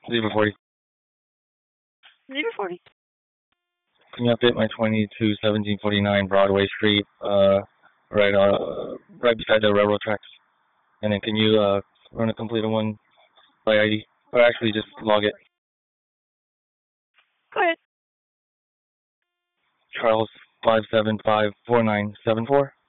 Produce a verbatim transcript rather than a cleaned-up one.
Zebra forty. Zebra forty. Can you update my twenty-two seventeen forty-nine Broadway Street, uh, right, uh, right beside the railroad tracks? And then can you, uh, run a completed one by I D? Or actually just log it. Go ahead. Charles five seven five four nine seven four.